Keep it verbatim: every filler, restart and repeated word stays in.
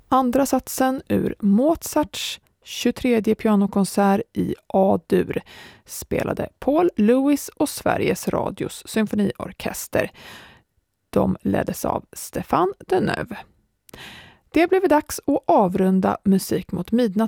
Andra satsen ur Mozarts tjugotredje pianokonsert i A-dur spelade Paul Lewis och Sveriges Radios symfoniorkester. De leddes av Stéphane Deneuve. Det blev dags att avrunda Musik mot midnatt